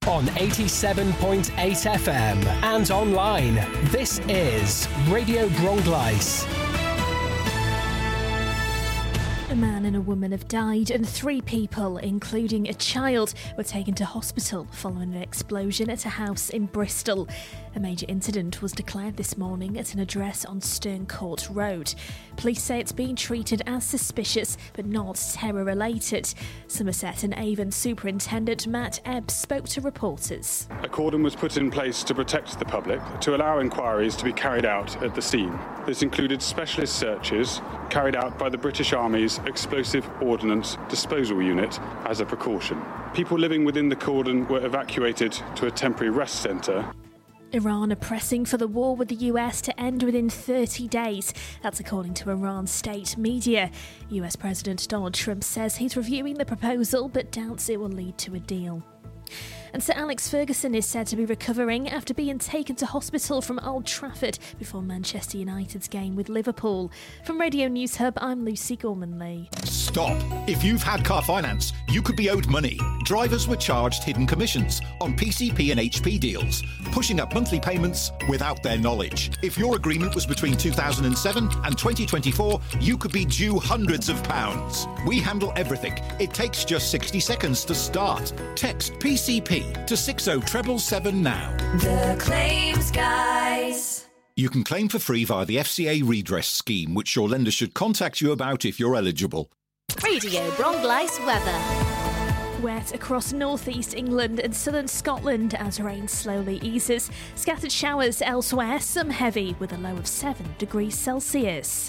on 87.8 FM and online. This is Radio Bronglais. A man and a woman have died and 3 people, including a child, were taken to hospital following an explosion at a house in Bristol. A major incident was declared this morning at an address on Stern Court Road. Police say it's being treated as suspicious but not terror-related. Somerset and Avon Superintendent Matt Ebbs spoke to reporters. A cordon was put in place to protect the public, to allow inquiries to be carried out at the scene. This included specialist searches carried out by the British Army's Explosive Ordnance Disposal Unit as a precaution. People living within the cordon were evacuated to a temporary rest centre. Iran are pressing for the war with the US to end within 30 days. That's according to Iran state media. US President Donald Trump says he's reviewing the proposal but doubts it will lead to a deal. And Sir Alex Ferguson is said to be recovering after being taken to hospital from Old Trafford before Manchester United's game with Liverpool. From Radio News Hub, I'm Lucy Gorman-Lee. Stop. If you've had car finance, you could be owed money. Drivers were charged hidden commissions on PCP and HP deals, pushing up monthly payments without their knowledge. If your agreement was between 2007 and 2024, you could be due hundreds of pounds. We handle everything. It takes just 60 seconds to start. Text PCP to 60777 now. The Claims Guys. You can claim for free via the FCA redress scheme, which your lender should contact you about if you're eligible. Radio Bronglais weather. Wet across northeast England and southern Scotland as rain slowly eases. Scattered showers elsewhere, some heavy with a low of 7 degrees Celsius.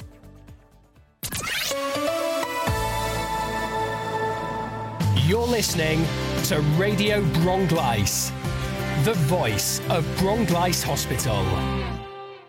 You're listening to Radio Bronglais, the voice of Bronglais Hospital.